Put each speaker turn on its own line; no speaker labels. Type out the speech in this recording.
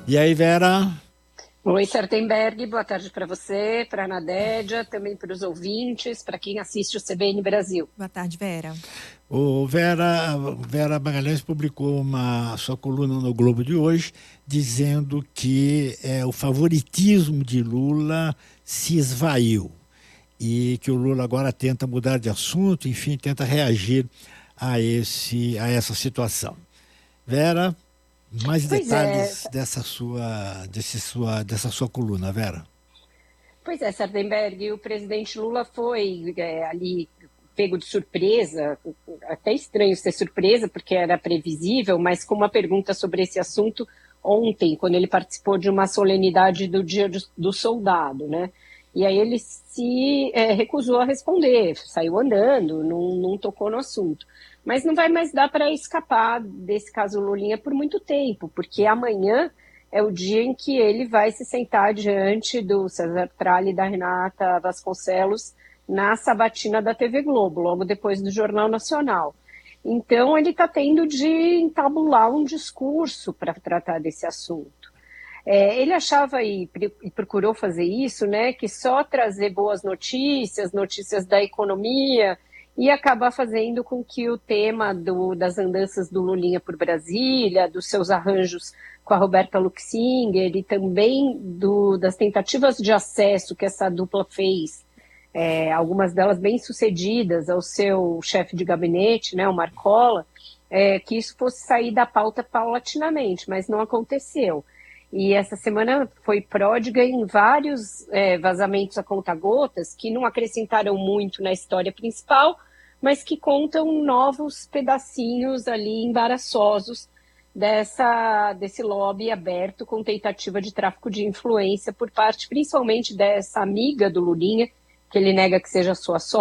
E aí, Vera?
Oi, Sartenberg, boa tarde para você, para a Nadédia, também para os ouvintes, para quem assiste o CBN Brasil.
Boa tarde, Vera.
O Vera Magalhães publicou sua coluna no Globo de hoje, dizendo que o favoritismo de Lula se esvaiu e que o Lula agora tenta mudar de assunto, enfim, tenta reagir a essa situação. Vera, mais
Pois é,
detalhes dessa sua coluna, Vera.
pois é, Sartenberg, o presidente Lula foi ali pego de surpresa, até estranho ser surpresa, porque era previsível, mas com uma pergunta sobre esse assunto ontem, quando ele participou de uma solenidade do Dia do Soldado, né? E aí ele se recusou a responder, saiu andando, não tocou no assunto. Mas não vai mais dar para escapar desse caso Lulinha por muito tempo, porque amanhã é o dia em que ele vai se sentar diante do César Tralli e da Renata Vasconcelos na sabatina da TV Globo, logo depois do Jornal Nacional. Então ele está tendo de entabular um discurso para tratar desse assunto. Ele achava e procurou fazer isso, né, que só trazer boas notícias, notícias da economia, ia acabar fazendo com que o tema das andanças do Lulinha por Brasília, dos seus arranjos com a Roberta Luxinger e também das tentativas de acesso que essa dupla fez, algumas delas bem sucedidas, ao seu chefe de gabinete, né, o Marcola, que isso fosse sair da pauta paulatinamente, mas não aconteceu. E essa semana foi pródiga em vários vazamentos a conta-gotas que não acrescentaram muito na história principal, mas que contam novos pedacinhos ali embaraçosos desse lobby aberto com tentativa de tráfico de influência por parte principalmente dessa amiga do Lulinha, que ele nega que seja sua sócia,